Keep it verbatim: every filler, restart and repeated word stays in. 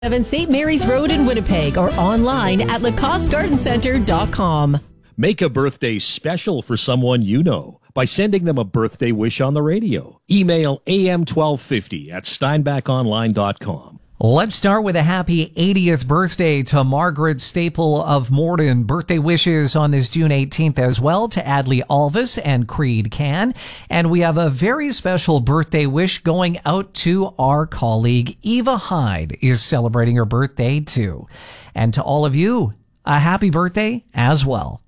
seven Saint Mary's Road in Winnipeg or online at lacoste garden center dot com. Make a birthday special for someone you know by sending them a birthday wish on the radio. Email A M twelve fifty at steinbach online dot com. Let's start with a happy eightieth birthday to Margaret Staple of Morden. Birthday wishes on this June eighteenth as well to Adley Alvis and Creed Can. And we have a very special birthday wish going out to our colleague Eva Hyde is celebrating her birthday too. And to all of you, a happy birthday as well.